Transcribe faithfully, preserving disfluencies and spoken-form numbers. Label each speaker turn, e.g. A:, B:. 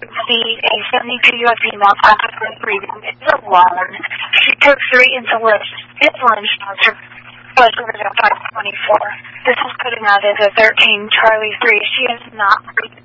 A: see a seventy-two-year-old female after breathing is alone. She took three insulin, insulin shots. Her blood sugar is at five twenty-four. This is putting out as a thirteen Charlie three. She is not breathing.